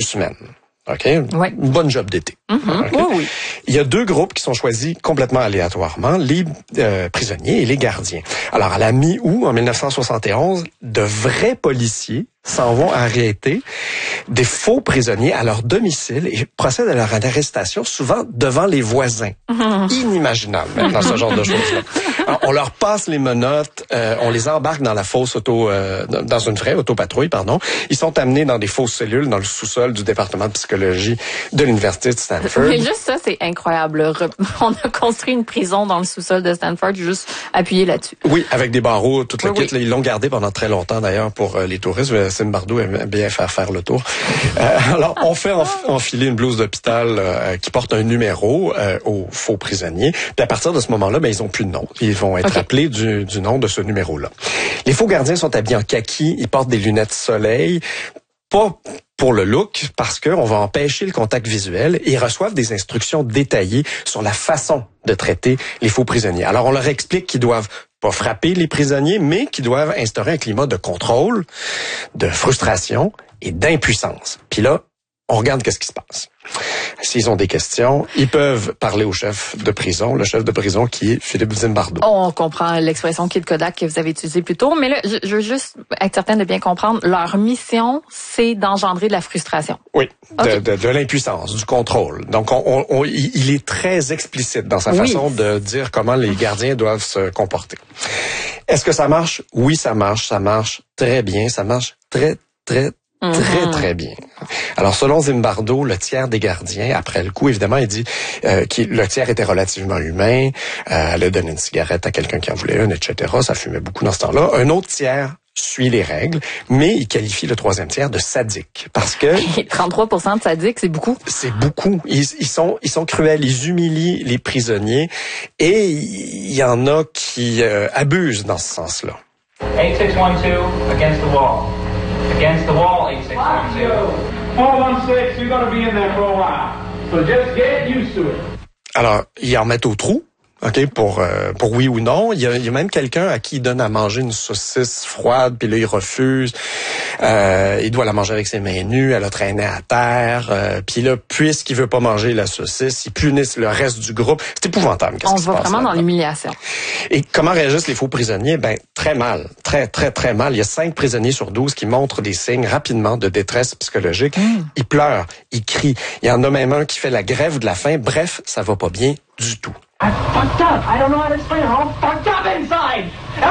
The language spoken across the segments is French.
semaines. OK? Ouais. Bonne job d'été. Mm-hmm. Okay? Oui. Il y a 2 groupes qui sont choisis complètement aléatoirement, les prisonniers et les gardiens. Alors, à la mi-août, en 1971, de vrais policiers s'en vont arrêter des faux prisonniers à leur domicile et procèdent à leur arrestation, souvent devant les voisins. Inimaginable maintenant, ce genre de choses-là. Alors, on leur passe les menottes, on les embarque dans la fausse dans une vraie autopatrouille, pardon. Ils sont amenés dans des fausses cellules dans le sous-sol du département de psychologie de l'université de Stanford. Mais juste ça, c'est incroyable. On a construit une prison dans le sous-sol de Stanford, juste appuyé là-dessus. Oui, avec des barreaux, toute la oui, kit. Là, ils l'ont gardé pendant très longtemps, d'ailleurs, pour les touristes. Zimbardo aime bien faire le tour. Alors, on fait enfiler une blouse d'hôpital qui porte un numéro aux faux prisonniers. Puis à partir de ce moment-là, ils ont plus de nom. Ils vont être appelés du nom de ce numéro-là. Les faux gardiens sont habillés en kaki. Ils portent des lunettes soleil. Pas pour le look, parce qu'on va empêcher le contact visuel, et ils reçoivent des instructions détaillées sur la façon de traiter les faux prisonniers. Alors, on leur explique qu'ils doivent pas frapper les prisonniers, mais qu'ils doivent instaurer un climat de contrôle, de frustration et d'impuissance. Puis là, on regarde qu'est-ce qui se passe. S'ils ont des questions, ils peuvent parler au chef de prison, le chef de prison qui est Philippe Zimbardo. On comprend l'expression Kid Kodak que vous avez utilisée plus tôt, mais là, je veux juste être certaine de bien comprendre. Leur mission, c'est d'engendrer de la frustration. Oui, de l'impuissance, du contrôle. Donc, il est très explicite dans sa façon de dire comment les gardiens doivent se comporter. Est-ce que ça marche? Oui, ça marche. Ça marche très bien. Ça marche très très bien. Alors, selon Zimbardo, le tiers des gardiens, après le coup, évidemment, il dit que le tiers était relativement humain. Elle a donné une cigarette à quelqu'un qui en voulait une, etc. Ça fumait beaucoup dans ce temps-là. Un autre tiers suit les règles, mais il qualifie le 3e tiers de sadique. Parce que... 33% de sadiques, c'est beaucoup. C'est beaucoup. Ils sont cruels, ils humilient les prisonniers, et il y en a qui abusent dans ce sens-là. 8612, against the wall. Against the wall, 8612. 416, you're going to be in there for a while. So just get used to it. Alors, ils en mettent au trou. OK, pour oui ou non. Il y a même quelqu'un à qui il donne à manger une saucisse froide, puis là, il refuse. Il doit la manger avec ses mains nues, elle a traîné à terre. Puis là, puisqu'il veut pas manger la saucisse, ils punissent le reste du groupe. C'est épouvantable. On va vraiment dans l'humiliation. Et comment réagissent les faux prisonniers? Très mal. Très mal. Il y a 5 prisonniers sur 12 qui montrent des signes rapidement de détresse psychologique. Ils pleurent, ils crient. Il y en a même un qui fait la grève de la faim. Bref, ça va pas bien du tout. I'm fucked up. I don't know how to explain it. I'm fucked up inside.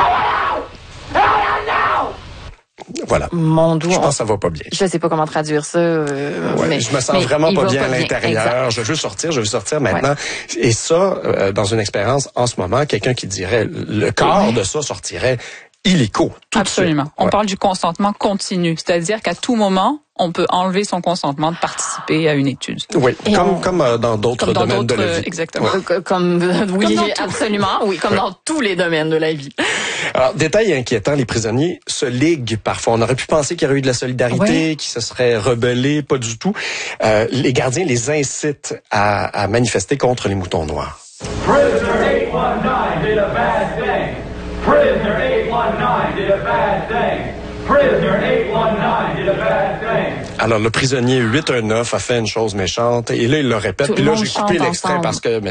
Voilà. Mon Dieu. Je pense que ça va pas bien. Je sais pas comment traduire ça. Mais je me sens vraiment pas bien à l'intérieur. Je veux sortir maintenant. Ouais. Et ça, dans une expérience en ce moment, quelqu'un qui dirait le corps de ça sortirait illico. Absolument. On parle du consentement continu, c'est-à-dire qu'à tout moment, on peut enlever son consentement de participer à une étude. Oui, comme dans d'autres domaines de la vie. Exactement. Absolument. Oui, comme dans tous les domaines de la vie. Alors, détail inquiétant, les prisonniers se liguent parfois. On aurait pu penser qu'il y aurait eu de la solidarité, qu'ils se seraient rebellés, pas du tout. Les gardiens les incitent à manifester contre les moutons noirs. Prisoner 819 did a bad thing. Prisoner 819 did a bad thing. Prisoner 819 did a bad thing. Alors, le prisonnier 819 a fait une chose méchante, et là, il le répète. Puis là, j'ai coupé l'extrait parce que,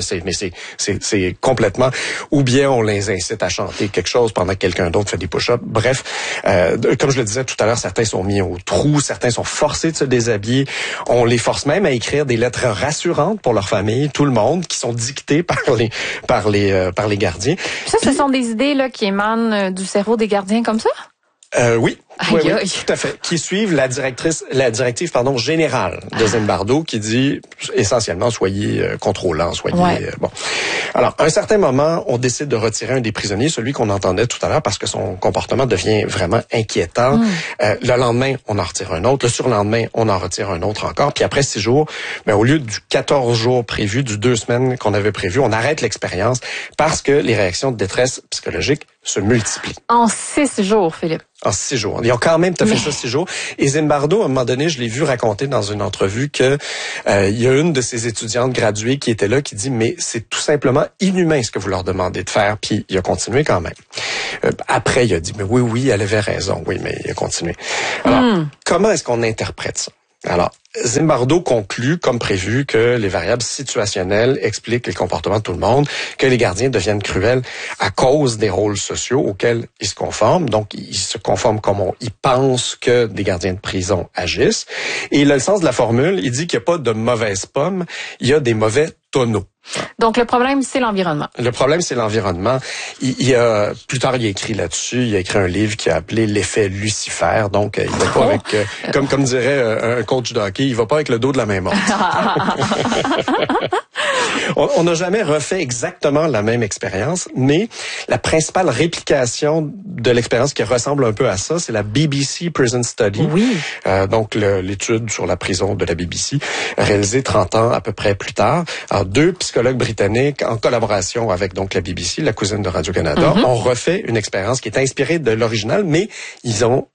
c'est complètement, ou bien on les incite à chanter quelque chose pendant que quelqu'un d'autre fait des push-ups. Bref, comme je le disais tout à l'heure, certains sont mis au trou, certains sont forcés de se déshabiller. On les force même à écrire des lettres rassurantes pour leur famille, tout le monde, qui sont dictées par les gardiens. Ça, ce sont des idées, là, qui émanent du cerveau des gardiens comme ça? Oui, tout à fait. Qui suivent la directive, générale de Zimbardo, qui dit essentiellement soyez contrôlants, bon. Alors, à un certain moment, on décide de retirer un des prisonniers, celui qu'on entendait tout à l'heure, parce que son comportement devient vraiment inquiétant. Le lendemain, on en retire un autre. Le surlendemain, on en retire un autre encore. Puis après 6 jours, au lieu du 14 jours prévu, du 2 semaines qu'on avait prévu, on arrête l'expérience parce que les réactions de détresse psychologique se multiplient. En 6 jours, Philippe. En 6 jours. Ils ont quand même fait ça 6 jours. Et Zimbardo, à un moment donné, je l'ai vu raconter dans une entrevue que il y a une de ses étudiantes graduées qui était là, qui dit, mais c'est tout simplement inhumain ce que vous leur demandez de faire. Puis il a continué quand même. Après, il a dit, mais oui, elle avait raison. Oui, mais il a continué. Alors, comment est-ce qu'on interprète ça? Alors, Zimbardo conclut, comme prévu, que les variables situationnelles expliquent les comportements de tout le monde, que les gardiens deviennent cruels à cause des rôles sociaux auxquels ils se conforment. Donc, ils se conforment comme ils pensent que des gardiens de prison agissent. Et il a le sens de la formule, il dit qu'il n'y a pas de mauvaises pommes, il y a des mauvais tonneaux. Donc, le problème, c'est l'environnement. Le problème, c'est l'environnement. Plus tard, il a écrit là-dessus. Il a écrit un livre qui a appelé l'effet Lucifer. Donc, il va pas avec, comme dirait un coach de hockey, il va pas avec le dos de la main morte. On n'a jamais refait exactement la même expérience, mais la principale réplication de l'expérience qui ressemble un peu à ça, c'est la BBC Prison Study. Oui. Donc, l'étude sur la prison de la BBC, réalisée 30 ans à peu près plus tard. Alors, 2 psychologues britanniques, en collaboration avec donc la BBC, la cousine de Radio-Canada, ont refait une expérience qui est inspirée de l'original, mais ils ont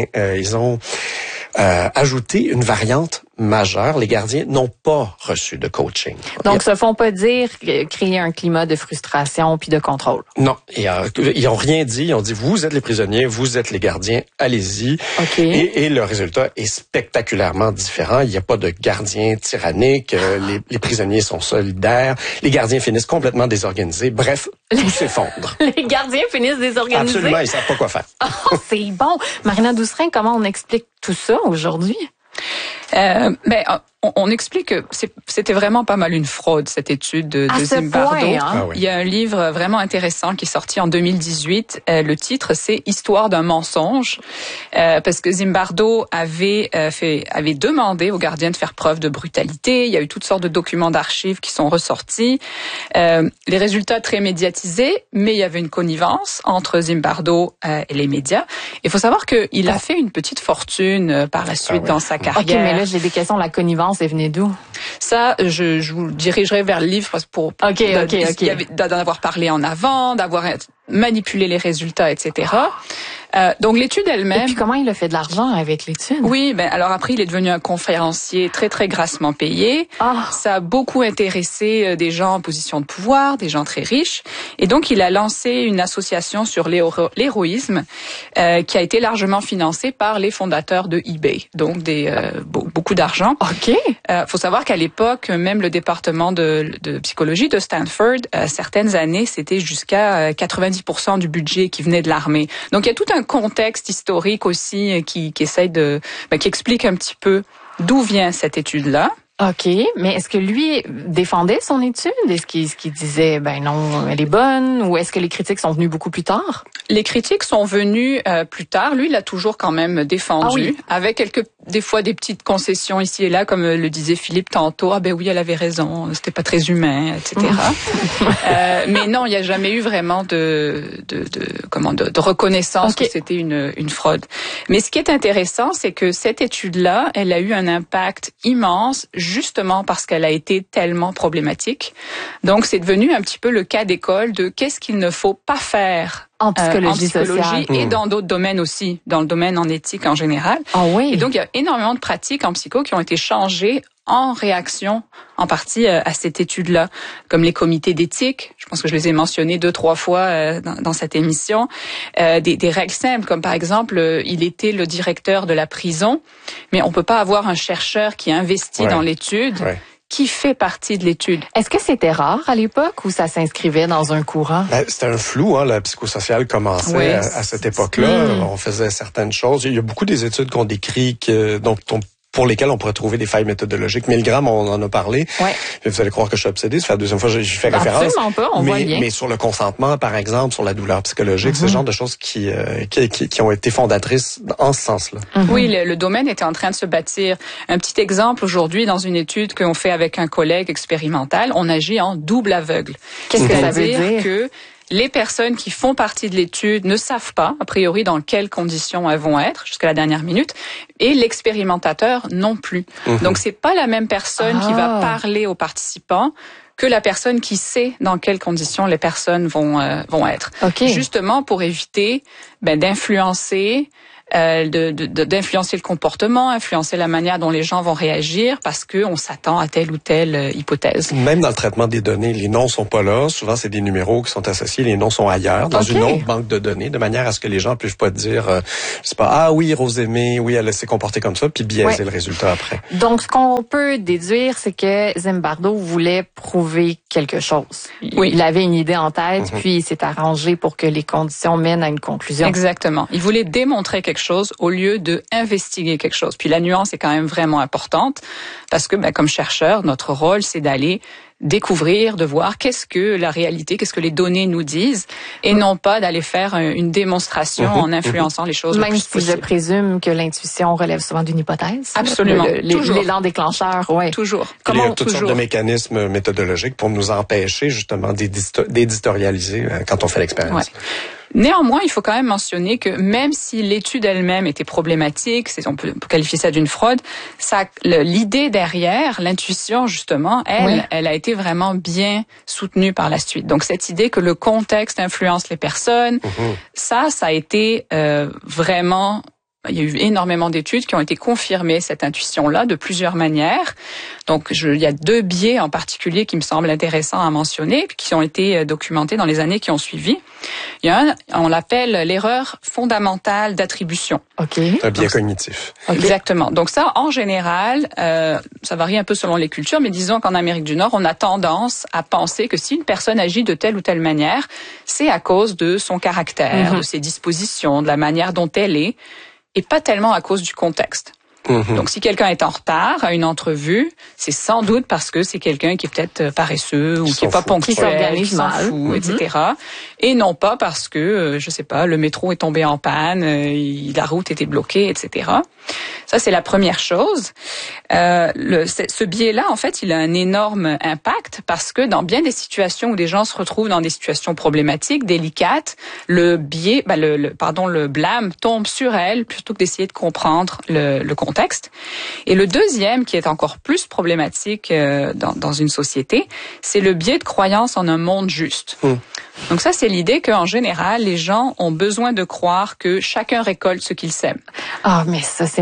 ajouté une variante majeure. Les gardiens n'ont pas reçu de coaching. Donc, se font pas dire créer un climat de frustration puis de contrôle. Non, ils ont rien dit. Ils ont dit, vous êtes les prisonniers, vous êtes les gardiens, allez-y. Okay. Et le résultat est spectaculairement différent. Il n'y a pas de gardiens tyranniques. Les prisonniers sont solidaires. Les gardiens finissent complètement désorganisés. Bref, tout s'effondre. Les gardiens finissent désorganisés? Absolument, ils savent pas quoi faire. Oh, c'est bon. Marina Doucerin, comment on explique tout ça aujourd'hui? On explique que c'était vraiment pas mal une fraude, cette étude de Zimbardo. Point, hein? Ah oui. Il y a un livre vraiment intéressant qui est sorti en 2018. Le titre, c'est Histoire d'un mensonge, parce que Zimbardo avait demandé aux gardiens de faire preuve de brutalité. Il y a eu toutes sortes de documents d'archives qui sont ressortis. Les résultats très médiatisés, mais il y avait une connivence entre Zimbardo et les médias. Il faut savoir qu'il a fait une petite fortune par la suite dans sa carrière. OK, mais là, j'ai des questions. La connivence est venue d'où? Ça, je vous dirigerai vers le livre pour d'en avoir parlé en avant, d'avoir manipulé les résultats, etc. Donc l'étude elle-même. Et puis comment il a fait de l'argent avec l'étude? Oui, alors après il est devenu un conférencier très très grassement payé. Ça a beaucoup intéressé des gens en position de pouvoir, des gens très riches, et donc il a lancé une association sur l'héroïsme qui a été largement financée par les fondateurs de eBay, donc beaucoup d'argent. OK. Faut savoir qu'à l'époque, même le département de psychologie de Stanford, certaines années, c'était jusqu'à 90% du budget qui venait de l'armée. Donc il y a tout un contexte historique aussi qui essaye qui explique un petit peu d'où vient cette étude-là. OK, mais est-ce que lui défendait son étude? Est-ce qu'il disait, non, elle est bonne? Ou est-ce que les critiques sont venues beaucoup plus tard? Les critiques sont venues plus tard. Lui, il a toujours quand même défendu, avec des fois des petites concessions ici et là, comme le disait Philippe tantôt. Ah ben oui, elle avait raison, c'était pas très humain, etc. Mais non, il n'y a jamais eu vraiment de reconnaissance que c'était une fraude. Mais ce qui est intéressant, c'est que cette étude-là, elle a eu un impact immense, justement parce qu'elle a été tellement problématique. Donc, c'est devenu un petit peu le cas d'école de qu'est-ce qu'il ne faut pas faire en psychologie sociale. Et dans d'autres domaines aussi, dans le domaine en éthique en général. Ah oui. Et donc, il y a énormément de pratiques en psycho qui ont été changées en réaction, en partie, à cette étude-là, comme les comités d'éthique. Je pense que je les ai mentionnés 2-3 fois dans cette émission. Des règles simples, comme par exemple, il était le directeur de la prison, mais on peut pas avoir un chercheur qui investit dans l'étude. Ouais. Qui fait partie de l'étude. Est-ce que c'était rare à l'époque ou ça s'inscrivait dans un courant? C'était un flou, la psychosociale commençait à cette époque-là. On faisait certaines choses. Il y a beaucoup des études qu'on décrit pour lesquelles on pourrait trouver des failles méthodologiques. Milgram, on en a parlé. Ouais. Vous allez croire que je suis obsédé. Ça fait la deuxième fois que j'y fais référence. Absolument pas, on voit bien. Mais sur le consentement, par exemple, sur la douleur psychologique, c'est ce genre de choses qui ont été fondatrices en ce sens-là. Oui, le domaine était en train de se bâtir. Un petit exemple aujourd'hui, dans une étude qu'on fait avec un collègue expérimental, on agit en double aveugle. Qu'est-ce que ça veut dire? Que les personnes qui font partie de l'étude ne savent pas, a priori, dans quelles conditions elles vont être jusqu'à la dernière minute, et l'expérimentateur non plus. Donc, c'est pas la même personne qui va parler aux participants que la personne qui sait dans quelles conditions les personnes vont être. Okay. Justement pour éviter d'influencer d'influencer le comportement, influencer la manière dont les gens vont réagir parce que on s'attend à telle ou telle hypothèse. Même dans le traitement des données, les noms sont pas là. Souvent, c'est des numéros qui sont associés. Les noms sont ailleurs, dans une autre banque de données, de manière à ce que les gens puissent pas dire, je sais pas, ah oui, Rosemée, oui, elle s'est comportée comme ça, puis biaiser le résultat après. Donc, ce qu'on peut déduire, c'est que Zimbardo voulait prouver quelque chose. Oui. Il avait une idée en tête, puis il s'est arrangé pour que les conditions mènent à une conclusion. Exactement. Il voulait démontrer quelque chose au lieu de investiguer quelque chose. Puis la nuance est quand même vraiment importante parce que, comme chercheur, notre rôle, c'est d'aller découvrir, de voir qu'est-ce que la réalité, qu'est-ce que les données nous disent, et non pas d'aller faire une démonstration en influençant les choses. Même si je présume que l'intuition relève souvent d'une hypothèse. Absolument. L'élan déclencheur, oui. Toujours. Il y a toutes sortes de mécanismes méthodologiques pour nous empêcher justement d'éditorialiser quand on fait l'expérience. Ouais. Néanmoins, il faut quand même mentionner que même si l'étude elle-même était problématique, on peut qualifier ça d'une fraude, l'idée derrière, l'intuition justement, elle a été vraiment bien soutenue par la suite. Donc cette idée que le contexte influence les personnes, ça a été vraiment... Il y a eu énormément d'études qui ont été confirmées, cette intuition-là, de plusieurs manières. Donc, il y a 2 biais en particulier qui me semblent intéressants à mentionner, qui ont été documentés dans les années qui ont suivi. Il y a on l'appelle l'erreur fondamentale d'attribution. OK. Un biais cognitif. Exactement. Donc ça, en général, ça varie un peu selon les cultures, mais disons qu'en Amérique du Nord, on a tendance à penser que si une personne agit de telle ou telle manière, c'est à cause de son caractère, de ses dispositions, de la manière dont elle est, et pas tellement à cause du contexte. Donc, si quelqu'un est en retard à une entrevue, c'est sans doute parce que c'est quelqu'un qui est peut-être paresseux ou qui est pas ponctuel, qui s'en fout, etc. Et non pas parce que, je sais pas, le métro est tombé en panne, la route était bloquée, etc. Ça, c'est la première chose. Ce biais-là, en fait, il a un énorme impact parce que dans bien des situations où des gens se retrouvent dans des situations problématiques, délicates, le blâme tombe sur elle plutôt que d'essayer de comprendre le contexte. Et le deuxième, qui est encore plus problématique dans une société, c'est le biais de croyance en un monde juste. Donc ça, c'est l'idée qu'en général, les gens ont besoin de croire que chacun récolte ce qu'il sème. Ah, mais ça, c'est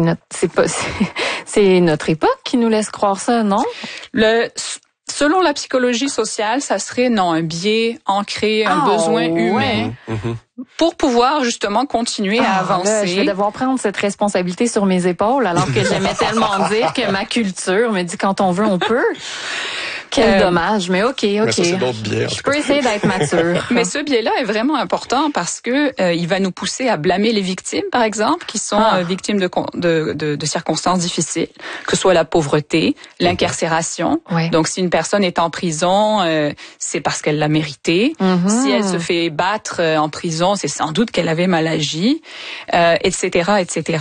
notre époque qui nous laisse croire ça, non? Selon la psychologie sociale, ça serait un biais ancré, un besoin humain pour pouvoir justement continuer à avancer. Là, je vais devoir prendre cette responsabilité sur mes épaules alors que j'aimais tellement dire que ma culture me dit quand on veut, on peut. Quel dommage, mais OK. Mais ça, c'est d'autres biais. Je peux essayer d'être mature. Mais ce biais-là est vraiment important parce que il va nous pousser à blâmer les victimes, par exemple, qui sont victimes de circonstances difficiles, que ce soit la pauvreté, l'incarcération. Donc, si une personne est en prison, c'est parce qu'elle l'a mérité. Si elle se fait battre en prison, c'est sans doute qu'elle avait mal agi, etc., etc.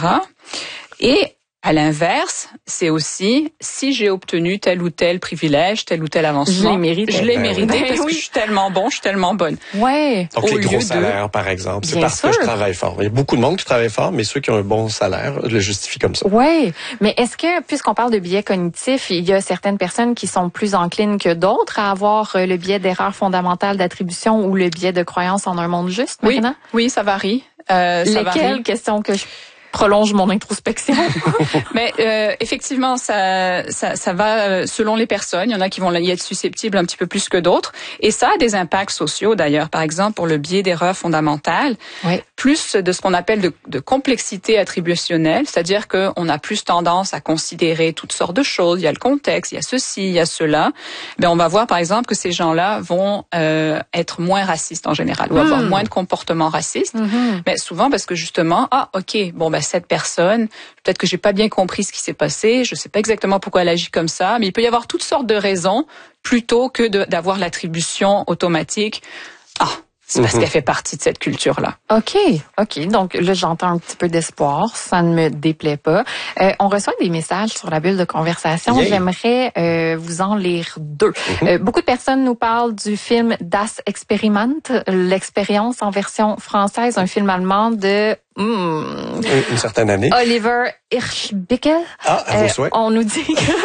Et à l'inverse, c'est aussi, si j'ai obtenu tel ou tel privilège, tel ou tel avancement, je l'ai mérité parce que je suis tellement bon, je suis tellement bonne. Ouais. Donc les gros salaires, par exemple, c'est parce que je travaille fort. Il y a beaucoup de monde qui travaille fort, mais ceux qui ont un bon salaire le justifient comme ça. Ouais. Mais est-ce que, puisqu'on parle de biais cognitifs, il y a certaines personnes qui sont plus enclines que d'autres à avoir le biais d'erreur fondamentale d'attribution ou le biais de croyance en un monde juste, maintenant? Oui, ça varie. Lesquelles? Question que je prolonge mon introspection. Mais effectivement, ça va selon les personnes. Il y en a qui vont y être susceptibles un petit peu plus que d'autres. Et ça a des impacts sociaux d'ailleurs. Par exemple, pour le biais d'erreur fondamentale, plus de ce qu'on appelle de complexité attributionnelle, c'est-à-dire qu'on a plus tendance à considérer toutes sortes de choses. Il y a le contexte, il y a ceci, il y a cela. Ben on va voir par exemple que ces gens-là vont être moins racistes en général ou avoir moins de comportements racistes. Mais souvent parce que justement, cette personne, peut-être que j'ai pas bien compris ce qui s'est passé, je sais pas exactement pourquoi elle agit comme ça, mais il peut y avoir toutes sortes de raisons plutôt que d'avoir l'attribution automatique. C'est parce qu'elle fait partie de cette culture-là. OK. Donc là, j'entends un petit peu d'espoir. Ça ne me déplaît pas. On reçoit des messages sur la bulle de conversation. J'aimerais vous en lire 2. Beaucoup de personnes nous parlent du film Das Experiment, l'expérience en version française, un film allemand de une certaine année. Oliver Hirschbickel. À vos souhaits. On nous dit que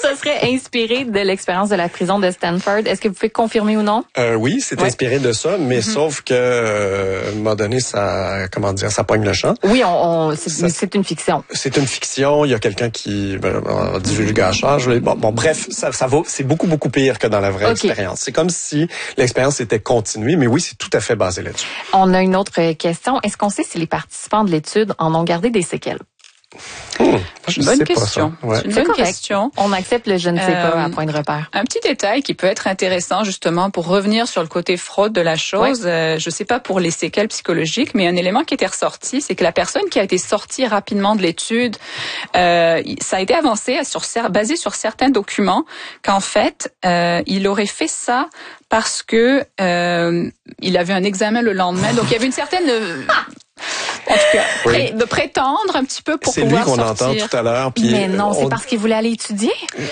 ça serait inspiré de l'expérience de la prison de Stanford. Est-ce que vous pouvez confirmer ou non? Oui, c'est inspiré de ça, mais sauf que, à un moment donné, ça pogne le champ. Oui, c'est une fiction. C'est une fiction. Il y a quelqu'un qui divulgachage. Bref, c'est beaucoup, beaucoup pire que dans la vraie expérience. C'est comme si l'expérience était continuée, mais oui, c'est tout à fait basé là-dessus. On a une autre question. Est-ce qu'on sait si les participants de l'étude en ont gardé des séquelles? C'est une bonne question. Ouais. C'est une bonne question. On accepte le je ne sais pas à point de repère. Un petit détail qui peut être intéressant justement pour revenir sur le côté fraude de la chose. Je sais pas pour les séquelles psychologiques, mais un élément qui était ressorti, c'est que la personne qui a été sortie rapidement de l'étude, ça a été avancé basé sur certains documents qu'en fait, il aurait fait ça parce que il avait un examen le lendemain. Donc il y avait une certaine en tout cas, de prétendre un petit peu pour pouvoir sortir. C'est lui qu'on entend tout à l'heure. Mais non, c'est parce qu'il voulait aller étudier.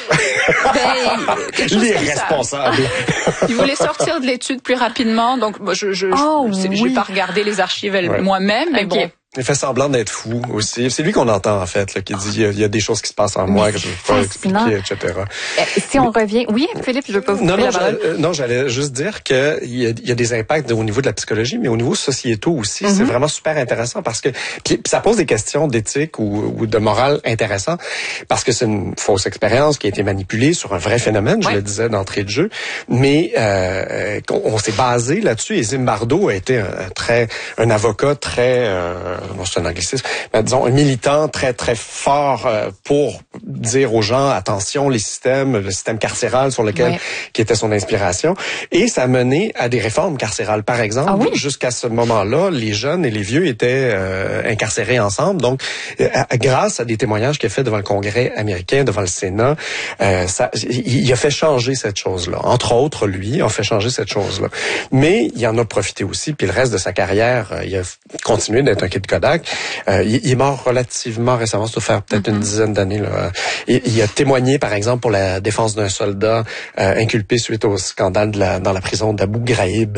Les responsables. Il voulait sortir de l'étude plus rapidement, donc je vais pas regarder les archives moi-même, mais bon. Il fait semblant d'être fou aussi. C'est lui qu'on entend, en fait, là, qui dit il y a des choses qui se passent en moi que je ne veux pas expliquer, etc. Si on revient... Oui, Philippe, je veux pas vous couper la parole. Non, j'allais juste dire qu'il y a des impacts au niveau de la psychologie, mais au niveau sociétaux aussi. C'est vraiment super intéressant parce que puis ça pose des questions d'éthique ou de morale intéressant parce que c'est une fausse expérience qui a été manipulée sur un vrai phénomène, je le disais d'entrée de jeu, mais on s'est basé là-dessus et Zimbardo a été un avocat très... c'est un anglicisme, mais disons un militant très très fort pour dire aux gens attention le système carcéral sur lequel qui était son inspiration, et ça a mené à des réformes carcérales par exemple. Jusqu'à ce moment-là, les jeunes et les vieux étaient incarcérés ensemble, donc grâce à des témoignages qu'il a fait devant le Congrès américain, devant le Sénat, il a fait changer cette chose-là. Entre autres, lui a fait changer cette chose-là. Mais il en a profité aussi, puis le reste de sa carrière, il a continué d'être un kid Kodak. Il est mort relativement récemment, ça doit faire peut-être une dizaine d'années. Là. Il a témoigné, par exemple, pour la défense d'un soldat inculpé suite au scandale dans la prison d'Abu Ghraib.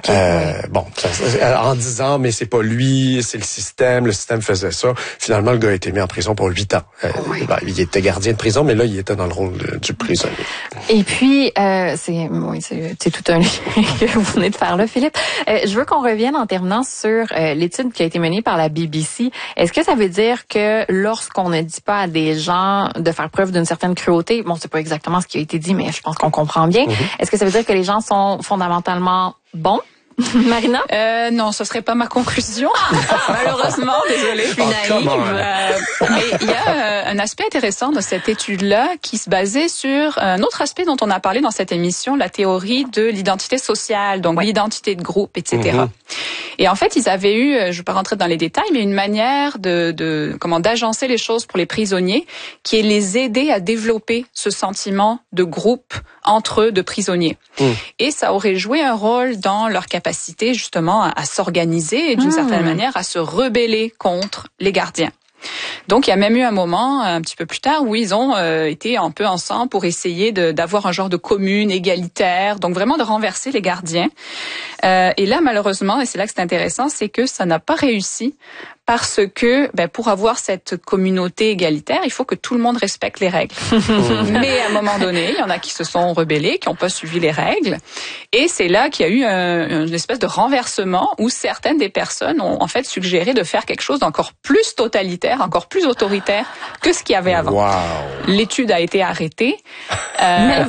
En disant, mais c'est pas lui, c'est le système faisait ça. Finalement, le gars a été mis en prison pour 8 ans. Il était gardien de prison, mais là, il était dans le rôle du prisonnier. Et puis, c'est tout un lien que vous venez de faire là, Philippe. Je veux qu'on revienne en terminant sur l'étude qui a été menée par la BBC. Est-ce que ça veut dire que lorsqu'on ne dit pas à des gens de faire preuve d'une certaine cruauté, bon, c'est pas exactement ce qui a été dit, mais je pense qu'on comprend bien. Est-ce que ça veut dire que les gens sont fondamentalement bons? Marina? Non, ce serait pas ma conclusion. Malheureusement, désolée, je suis naïve. Mais il y a un aspect intéressant de cette étude-là qui se basait sur un autre aspect dont on a parlé dans cette émission, la théorie de l'identité sociale, donc l'identité de groupe, etc. Et en fait, ils avaient eu, je ne vais pas rentrer dans les détails, mais une manière d'agencer les choses pour les prisonniers, qui est les aider à développer ce sentiment de groupe entre eux, de prisonniers. Et ça aurait joué un rôle dans leur capacité justement à s'organiser et d'une certaine manière à se rebeller contre les gardiens. Donc, il y a même eu un moment, un petit peu plus tard, où ils ont été un peu ensemble pour essayer d'avoir un genre de commune égalitaire, donc vraiment de renverser les gardiens. Et là, malheureusement, et c'est là que c'est intéressant, c'est que ça n'a pas réussi parce que pour avoir cette communauté égalitaire, il faut que tout le monde respecte les règles. Mais à un moment donné, il y en a qui se sont rebellés, qui n'ont pas suivi les règles. Et c'est là qu'il y a eu une espèce de renversement où certaines des personnes ont en fait suggéré de faire quelque chose d'encore plus totalitaire, encore plus autoritaire que ce qu'il y avait avant. Wow. L'étude a été arrêtée. Mais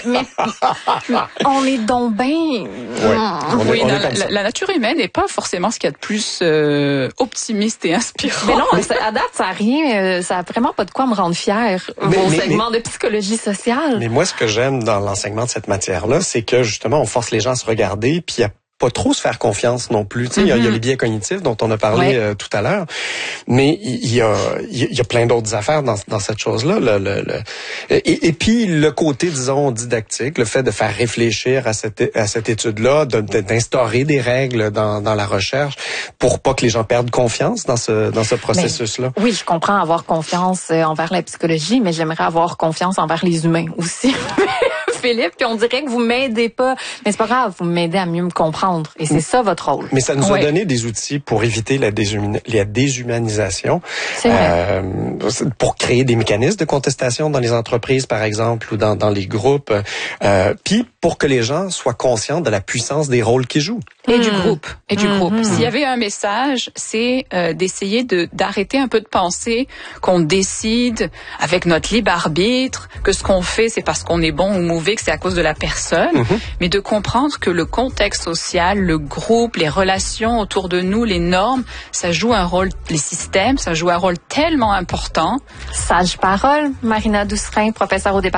on est donc bien... La nature humaine n'est pas forcément ce qu'il y a de plus optimiste et inspirant. Mais non, à date, ça a vraiment pas de quoi me rendre fière, vos segments de psychologie sociale. Mais moi, ce que j'aime dans l'enseignement de cette matière-là, c'est que justement, on force les gens à se regarder, puis pas trop se faire confiance non plus. Tu sais, il y a les biais cognitifs dont on a parlé tout à l'heure, mais il y a plein d'autres affaires dans cette chose-là. Et puis le côté, disons, didactique, le fait de faire réfléchir à cette étude-là, d'instaurer des règles dans la recherche pour pas que les gens perdent confiance dans ce processus-là. Oui, je comprends avoir confiance envers la psychologie, mais j'aimerais avoir confiance envers les humains aussi. Philippe, puis on dirait que vous m'aidez pas. Mais c'est pas grave, vous m'aidez à mieux me comprendre. Et c'est ça votre rôle. Mais ça nous a donné des outils pour éviter la déshumanisation. C'est vrai. Pour créer des mécanismes de contestation dans les entreprises, par exemple, ou dans les groupes. Puis pour que les gens soient conscients de la puissance des rôles qu'ils jouent. Et du groupe. S'il y avait un message, c'est d'essayer d'arrêter un peu de penser qu'on décide avec notre libre arbitre, que ce qu'on fait, c'est parce qu'on est bon ou mauvais, que c'est à cause de la personne, mais de comprendre que le contexte social, le groupe, les relations autour de nous, les normes, ça joue un rôle, les systèmes, ça joue un rôle tellement important. Sage parole, Marina Doucerin, professeure au département